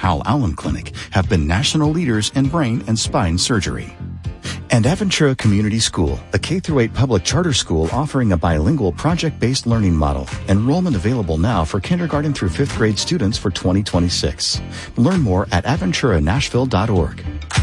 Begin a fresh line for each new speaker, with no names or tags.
Hal Allen Clinic have been national leaders in brain and spine surgery. And Aventura Community School, a K-8 public charter school offering a bilingual project-based learning model. Enrollment available now for kindergarten through 5th grade students for 2026. Learn more at aventuranashville.org.